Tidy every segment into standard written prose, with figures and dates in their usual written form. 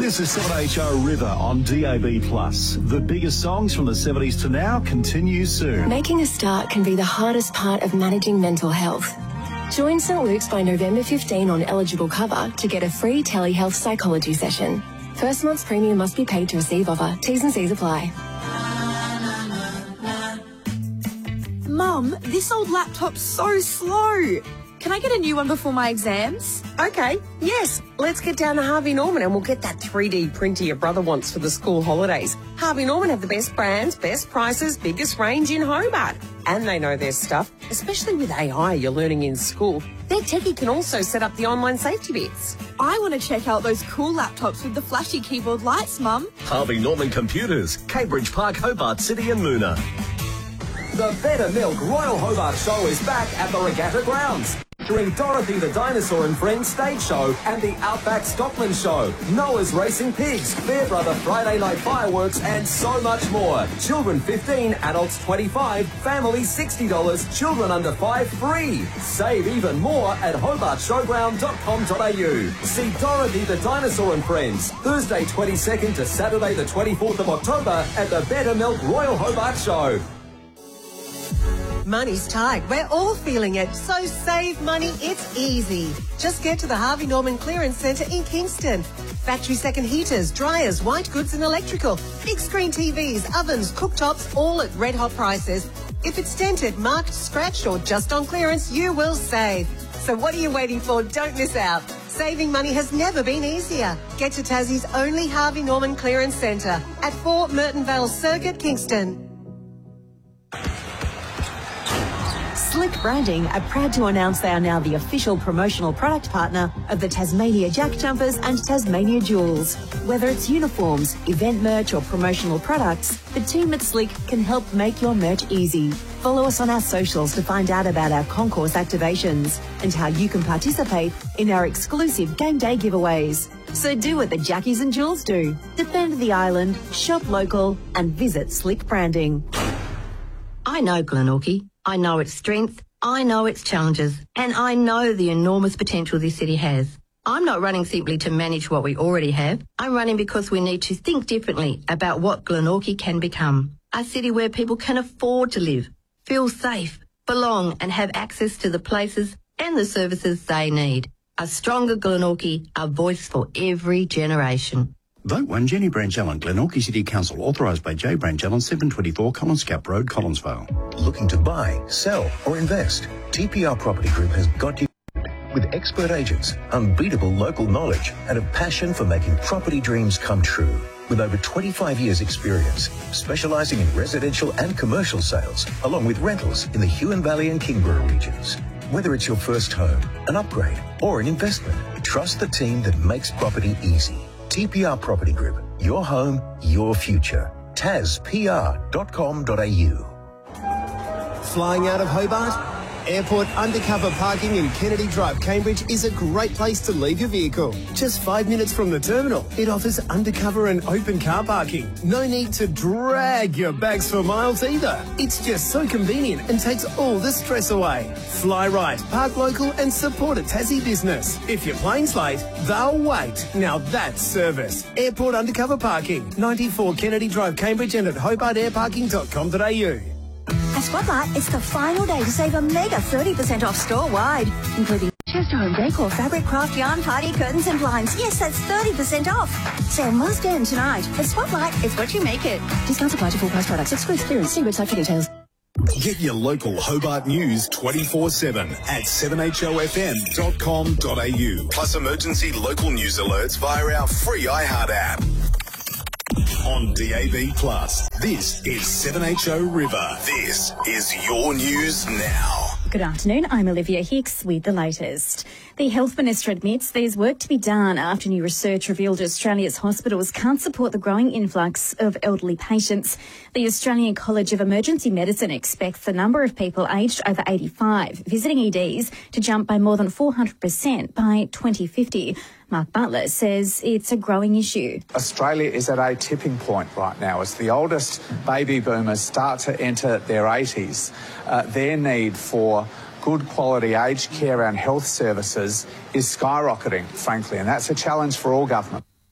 This is 7HO River on DAB+. The biggest songs from the 70s to now continue soon. Making a start can be the hardest part of managing mental health. Join St Luke's by November 15 on eligible cover to get a free telehealth psychology session. First month's premium must be paid to receive offer. T's and C's apply. Mum, this old laptop's so slow. Can I get a new one before my exams? Okay, yes. Let's get down to Harvey Norman and we'll get that 3D printer your brother wants for the school holidays. Harvey Norman have the best brands, best prices, biggest range in Hobart. And they know their stuff, especially with AI you're learning in school. Their techie can also set up the online safety bits. I want to check out those cool laptops with the flashy keyboard lights, Mum. Harvey Norman Computers, Cambridge Park, Hobart City and Moona. The Better Milk Royal Hobart Show is back at the Regatta Grounds. During Dorothy the Dinosaur and Friends stage show and the Outback Stockman show, Noah's Racing Pigs, Fairbrother Friday Night Fireworks and so much more. Children 15, adults 25, families $60, children under 5 free. Save even more at hobartshowground.com.au. See Dorothy the Dinosaur and Friends, Thursday 22nd to Saturday the 24th of October at the Better Milk Royal Hobart Show. Money's tight. We're all feeling it. So save money. It's easy. Just get to the Harvey Norman Clearance Centre in Kingston. Factory second heaters, dryers, white goods and electrical. Big screen TVs, ovens, cooktops, all at red hot prices. If it's dented, marked, scratched or just on clearance, you will save. So what are you waiting for? Don't miss out. Saving money has never been easier. Get to Tassie's only Harvey Norman Clearance Centre at 4 Merton Vale Circuit, Kingston. Slick Branding are proud to announce they are now the official promotional product partner of the Tasmania Jack Jumpers and Tasmania Jewels. Whether it's uniforms, event merch or promotional products, the team at Slick can help make your merch easy. Follow us on our socials to find out about our concourse activations and how you can participate in our exclusive game day giveaways. So do what the Jackies and Jewels do. Defend the island, shop local and visit Slick Branding. I know Glenorchy. I know its strength, I know its challenges, and I know the enormous potential this city has. I'm not running simply to manage what we already have. I'm running because we need to think differently about what Glenorchy can become. A city where people can afford to live, feel safe, belong and have access to the places and the services they need. A stronger Glenorchy, a voice for every generation. Vote 1 Jenny Branchellen, Glenorchy City Council, authorised by J. Branchellen, 724 Collins Gap Road, Collinsvale. Looking to buy, sell or invest? TPR Property Group has got you. With expert agents, unbeatable local knowledge and a passion for making property dreams come true. With over 25 years experience, specialising in residential and commercial sales, along with rentals in the Huon Valley and Kingborough regions. Whether it's your first home, an upgrade or an investment, trust the team that makes property easy. TPR Property Group, your home, your future. TASPR.com.au. Flying out of Hobart? Airport undercover parking in Kennedy Drive, Cambridge is a great place to leave your vehicle. Just 5 minutes from the terminal, it offers undercover and open car parking. No need to drag your bags for miles either. It's just so convenient and takes all the stress away. Fly right, park local and support a Tassie business. If your plane's late, they'll wait. Now that's service. Airport undercover parking, 94 Kennedy Drive, Cambridge and at hobartairparking.com.au. At Spotlight, it's the final day to save a mega 30% off store-wide, including Chester Home Decor, fabric, craft, yarn, party, curtains and blinds. Yes, that's 30% off. Sale must end tonight. At Spotlight, it's what you make it. Discounts apply to full price products. Excludes clearance. See website for details. Get your local Hobart news 24/7 at 7hofm.com.au. Plus emergency local news alerts via our free iHeart app. On DAB+, this is 7HO River. This is your news now. Good afternoon, I'm Olivia Hicks with the latest. The Health Minister admits there's work to be done after new research revealed Australia's hospitals can't support the growing influx of elderly patients. The Australian College of Emergency Medicine expects the number of people aged over 85 visiting EDs to jump by more than 400% by 2050. Mark Butler says it's a growing issue. Australia is at a tipping point right now as the oldest baby boomers start to enter their 80s. Their need for good quality aged care and health services is skyrocketing, frankly, and that's a challenge for all government.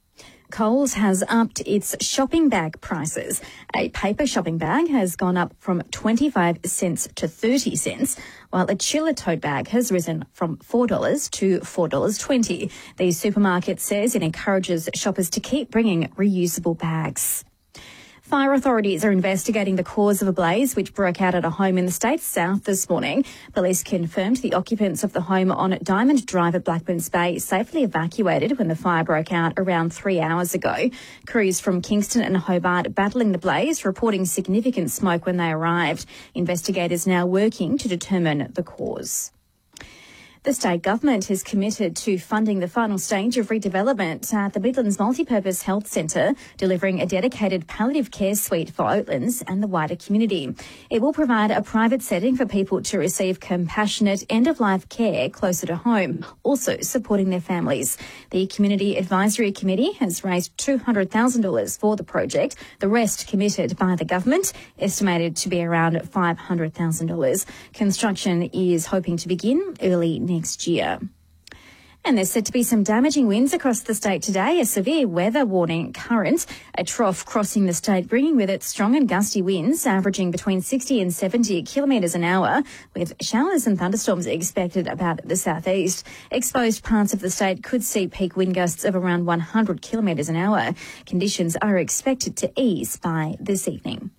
Coles has upped its shopping bag prices. A paper shopping bag has gone up from 25 cents to 30 cents, while a chiller tote bag has risen from $4 to $4.20. The supermarket says it encourages shoppers to keep bringing reusable bags. Fire authorities are investigating the cause of a blaze which broke out at a home in the state's south this morning. Police confirmed the occupants of the home on Diamond Drive at Blackburns Bay safely evacuated when the fire broke out around 3 hours ago. Crews from Kingston and Hobart battling the blaze, reporting significant smoke when they arrived. Investigators now working to determine the cause. The state government is committed to funding the final stage of redevelopment at the Midlands Multipurpose Health Centre, delivering a dedicated palliative care suite for Oatlands and the wider community. It will provide a private setting for people to receive compassionate end-of-life care closer to home, also supporting their families. The Community Advisory Committee has raised $200,000 for the project, the rest committed by the government, estimated to be around $500,000. Construction is hoping to begin early next year. And there's said to be some damaging winds across the state today, a severe weather warning current, a trough crossing the state, bringing with it strong and gusty winds averaging between 60 and 70 kilometres an hour, with showers and thunderstorms expected about the southeast. Exposed parts of the state could see peak wind gusts of around 100 kilometres an hour. Conditions are expected to ease by this evening.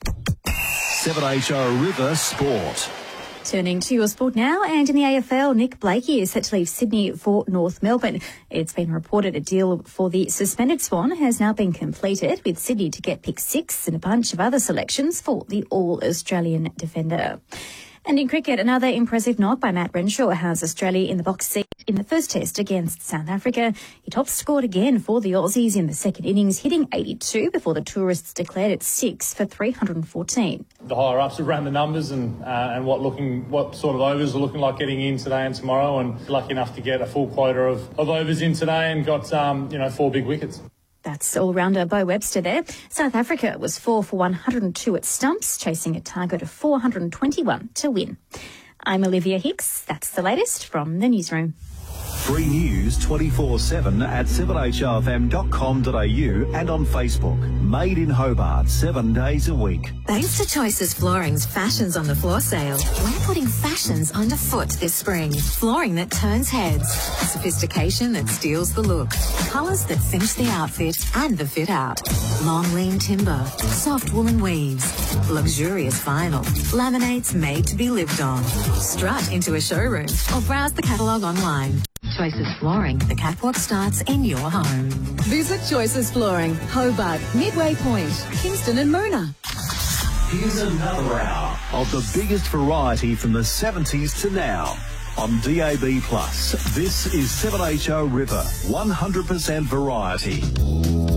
7HO River Sport. Turning to your sport now, and in the AFL, Nick Blakey is set to leave Sydney for North Melbourne. It's been reported a deal for the suspended Swan has now been completed, with Sydney to get pick 6 and a bunch of other selections for the All-Australian defender. And in cricket, another impressive knock by Matt Renshaw has Australia in the box seat in the first test against South Africa. He top scored again for the Aussies in the second innings, hitting 82 before the tourists declared it 6 for 314. The higher ups have ran the numbers and what sort of overs are looking like getting in today and tomorrow, and lucky enough to get a full quota of overs in today and got 4 big wickets. That's all-rounder Bo Webster there. South Africa was 4 for 102 at stumps, chasing a target of 421 to win. I'm Olivia Hicks. That's the latest from the newsroom. Free news 24/7 at 7HRFM.com.au and on Facebook. Made in Hobart, 7 days a week. Thanks to Choices Flooring's Fashions on the Floor sale, we're putting fashions underfoot this spring. Flooring that turns heads, sophistication that steals the look, colours that finish the outfit and the fit out. Long lean timber, soft woolen weaves, luxurious vinyl, laminates made to be lived on. Strut into a showroom or browse the catalogue online. Choices Flooring, the catwalk starts in your home. Visit Choices Flooring, Hobart, Midway Point, Kingston and Moona. Here's another hour of the biggest variety from the 70s to now. On DAB+, this is 7HO River, 100% variety.